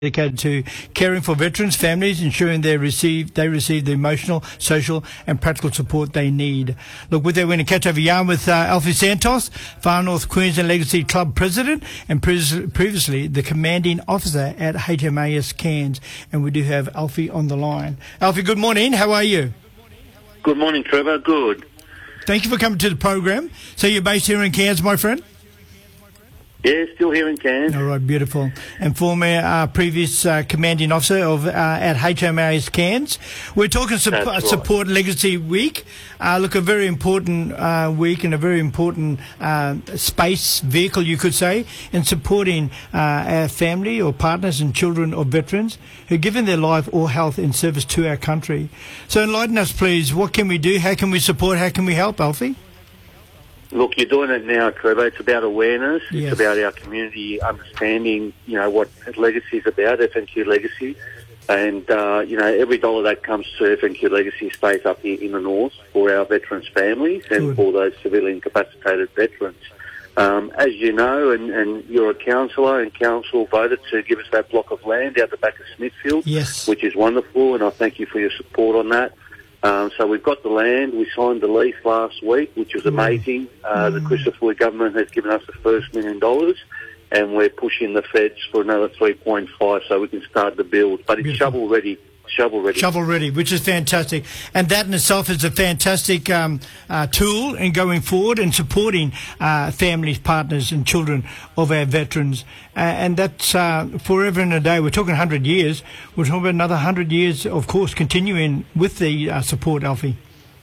dedicated to caring for veterans, families, ensuring they receive the emotional, social and practical support they need. Look, with that, we're going to catch over yarn with Alfie Santos, Far North Queensland Legacy Club President and previously the Commanding Officer at HMAS Cairns. And we do have Alfie on the line. Alfie, good morning. How are you? Good morning, Trevor. Good. Thank you for coming to the program. So you're based here in Cairns, my friend? Yeah, still here in Cairns. All right, beautiful. And former previous commanding officer of at HMAS Cairns. We're talking Support Legacy Week. Look, a very important week and a very important space, vehicle, you could say, in supporting our family or partners and children of veterans who've given their life or health in service to our country. So enlighten us, please. What can we do? How can we support? How can we help, Alfie? Look, you're doing it now, Trevor. It's about awareness. Yes. It's about our community understanding, what Legacy is about, FNQ Legacy. And, every dollar that comes to FNQ Legacy stays up here in the north for our veterans' families and for those severely incapacitated veterans. As you know, and you're a councillor, and council voted to give us that block of land out the back of Smithfield, yes, which is wonderful, and I thank you for your support on that. So we've got the land. We signed the lease last week, which was amazing. The Christopher government has given us the first $1 million, and we're pushing the feds for another 3.5 so we can start the build. But it's shovel ready, which is fantastic. And that in itself is a fantastic tool in going forward and supporting families, partners and children of our veterans. And that's forever and a day. We're talking 100 years. We're talking about another 100 years, of course, continuing with the support, Alfie.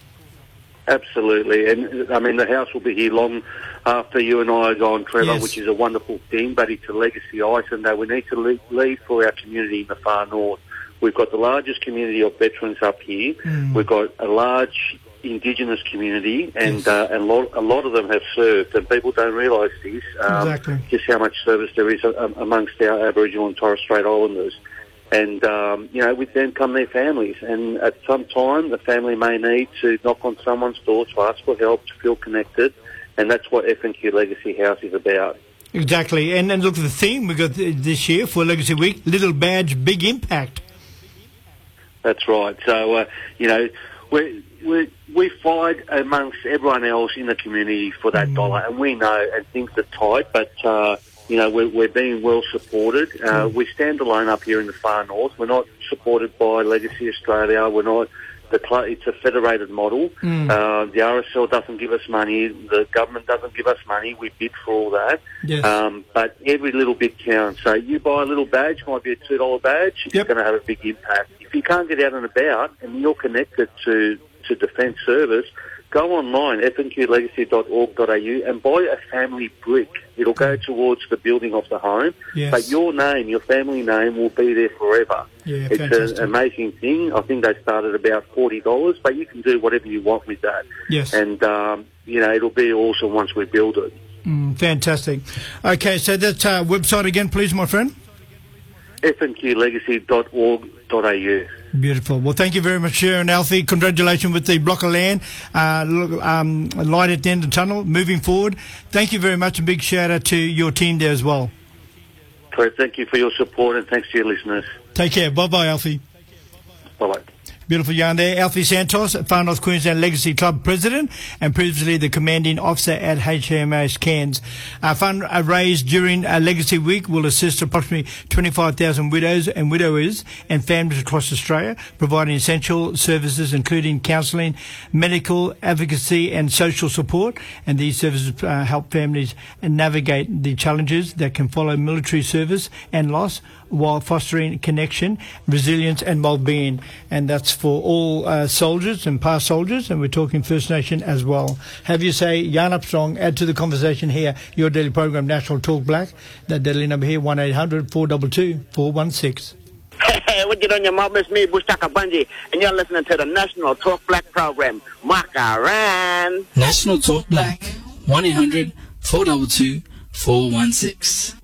Absolutely. And, I mean, the house will be here long after you and I are gone, Trevor, yes, which is a wonderful thing. But it's a legacy item that we need to leave for our community in the far north. We've got the largest community of veterans up here. We've got a large Indigenous community, and a lot of them have served, and people don't realise this, exactly, just how much service there is amongst our Aboriginal and Torres Strait Islanders. And, with them come their families, and at some time the family may need to knock on someone's door to ask for help, to feel connected, and that's what FNQ Legacy House is about. Exactly. And look at the theme we got this year for Legacy Week: Little Badge, Big Impact. That's right. So, we fight amongst everyone else in the community for that dollar, and we know, and things are tight, but, we're being well supported. We stand alone up here in the far north. We're not supported by Legacy Australia. We're not. It's a federated model. The RSL doesn't give us money. The government doesn't give us money. We bid for all that. Yes. But every little bit counts. So you buy a little badge, might be a $2 badge. It's going to have a big impact. If you can't get out and about and you're connected to Defence Service, go online, fnqlegacy.org.au, and buy a family brick. It'll go towards the building of the home, yes, but your name, your family name, will be there forever. Yeah, it's an amazing thing. I think they started about $40, but you can do whatever you want with that. Yes. And, it'll be awesome once we build it. Fantastic. Okay, so that's our website again, please, my friend. fnqlegacy.org.au. Beautiful. Well, thank you very much, Sharon. Alfie, congratulations with the block of land. Light at the end of the tunnel, moving forward. Thank you very much, and big shout out to your team there as well. Correct. Thank you for your support, and thanks to your listeners. Take care. Bye-bye, Alfie. Bye-bye. Beautiful yarn there. Alfie Santos, Far North Queensland Legacy Club President and previously the Commanding Officer at HMAS Cairns. Fund raised during Legacy Week will assist approximately 25,000 widows and widowers and families across Australia, providing essential services including counselling, medical advocacy and social support. And these services help families navigate the challenges that can follow military service and loss, while fostering connection, resilience and well-being. And that's for all soldiers and past soldiers, and we're talking First Nation as well. Have you say, Yarn Up Strong, add to the conversation here, your daily program, National Talk Black. That deadly number here, 1-800-422-416. Hey, what you doing, your mom? It's me, Bushaka Bunji, and you're listening to the National Talk Black program. Makaran. National Talk Black, 1-800-422-416.